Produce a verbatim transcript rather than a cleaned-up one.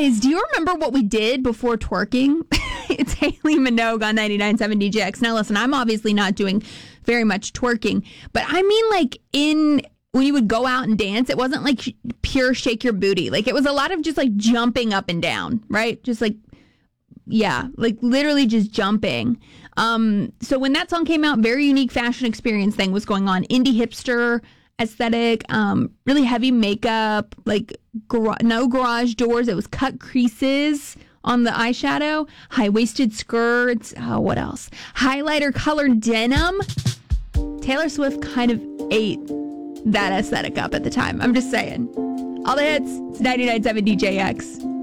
guys, do you remember what we did before twerking? It's Haley Minogue on ninety-nine point seven D J X. Now, listen, I'm obviously not doing very much twerking, but I mean, like, in when you would go out and dance, it wasn't like pure shake your booty. Like, it was a lot of just like jumping up and down, right? Just like, yeah, like literally just jumping. Um, so when that song came out, very unique fashion experience thing was going on. Indie hipster aesthetic, um, really heavy makeup, like gar- no garage doors. It was cut creases on the eyeshadow, high-waisted skirts. Oh, what else? Highlighter colored denim. Taylor Swift kind of ate that aesthetic up at the time. I'm just saying. All the hits. It's ninety-nine point seven D J X.